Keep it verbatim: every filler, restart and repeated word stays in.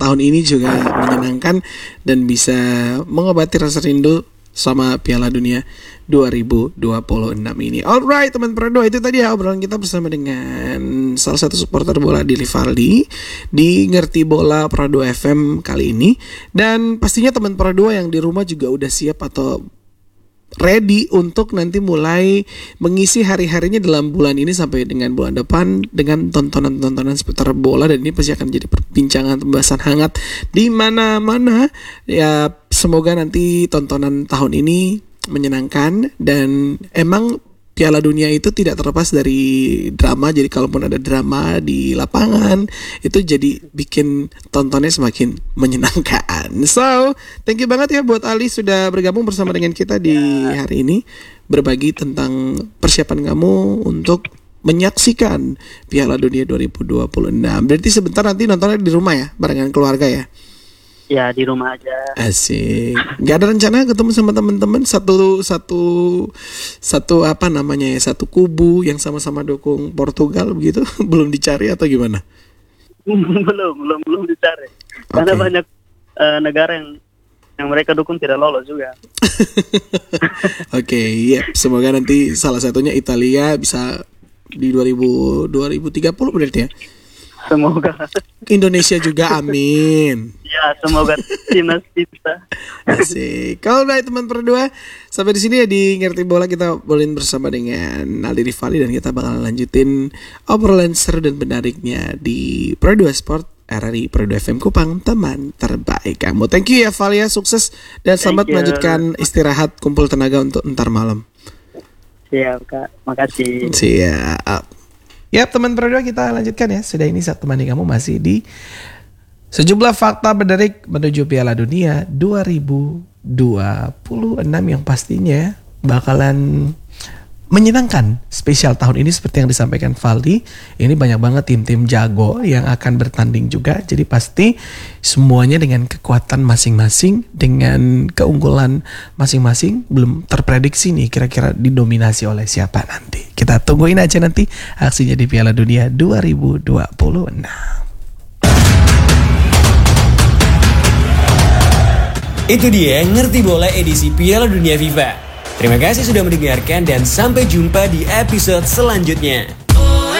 tahun ini juga menyenangkan dan bisa mengobati rasa rindu sama Piala Dunia dua ribu dua puluh enam ini. Alright teman Prado, itu tadi ya obrolan kita bersama dengan salah satu supporter bola di Rivaldi di Ngerti Bola Prado F M kali ini. Dan pastinya teman Prado yang di rumah juga udah siap atau ready untuk nanti mulai mengisi hari-harinya dalam bulan ini sampai dengan bulan depan dengan tontonan-tontonan seputar bola, dan ini pasti akan jadi perbincangan pembahasan hangat di mana-mana ya. Semoga nanti tontonan tahun ini menyenangkan, dan emang Piala Dunia itu tidak terlepas dari drama. Jadi kalaupun ada drama di lapangan itu jadi bikin tontonnya semakin menyenangkan. So, thank you banget ya buat Ali sudah bergabung bersama dengan kita di hari ini, berbagi tentang persiapan kamu untuk menyaksikan Piala Dunia dua ribu dua puluh enam. Berarti sebentar nanti nontonnya di rumah ya, barengan keluarga ya? Ya di rumah aja. Asik. Gak ada rencana ketemu sama teman-teman satu satu satu apa namanya ya, satu kubu yang sama-sama dukung Portugal begitu? Belum dicari atau gimana? belum belum belum dicari. Okay. Karena banyak uh, negara yang yang mereka dukung tidak lolos juga. Oke, okay, ya. Semoga nanti salah satunya Italia bisa di dua ribu tiga puluh berarti ya. Semoga. Indonesia juga, amin. Ya, semoga timnas kita. Asik. Kalau udah teman berdua sampai di sini ya di Ngerti Bola, kita boleh bersama dengan Aldi Rivaldi, dan kita bakalan lanjutin obrolan seru dan menariknya di Pro dua Sport R R I Pro dua F M Kupang, teman terbaik kamu. Thank you ya Valia, sukses dan selamat melanjutkan istirahat, kumpul tenaga untuk ntar malam. Siap Kak, makasih. Siap. Yap teman berdua, kita lanjutkan ya. Sudah ini saat temani kamu masih di sejumlah fakta menarik menuju Piala Dunia dua ribu dua puluh enam yang pastinya bakalan menyenangkan. Spesial tahun ini seperti yang disampaikan Valdi, ini banyak banget tim-tim jago yang akan bertanding juga. Jadi pasti semuanya dengan kekuatan masing-masing, dengan keunggulan masing-masing. Belum terprediksi nih kira-kira didominasi oleh siapa nanti. Kita tungguin aja nanti aksinya di Piala Dunia dua ribu dua puluh enam. Itu dia Ngerti Bola edisi Piala Dunia FIFA. Terima kasih sudah mendengarkan dan sampai jumpa di episode selanjutnya.